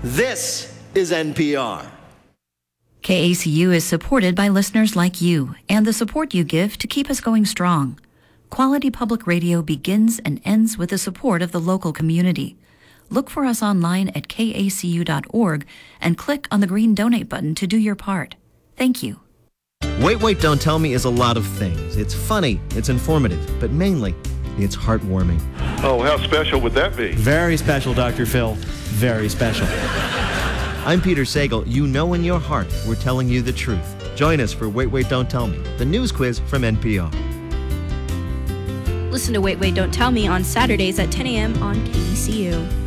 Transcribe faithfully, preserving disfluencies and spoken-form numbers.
This is N P R. K A C U is supported by listeners like you and the support you give to keep us going strong. Quality public radio begins and ends with the support of the local community. Look for us online at K A C U dot org and click on the green donate button to do your part. Thank you. Wait, Wait, Don't Tell Me is a lot of things. It's funny, it's informative, but mainly, it's heartwarming. Oh, how special would that be? Very special, Doctor Phil. Very special. I'm Peter Sagal. You know in your heart we're telling you the truth. Join us for Wait, Wait, Don't Tell Me, the news quiz from N P R. Listen to Wait, Wait, Don't Tell Me on Saturdays at ten a.m. on K E C U.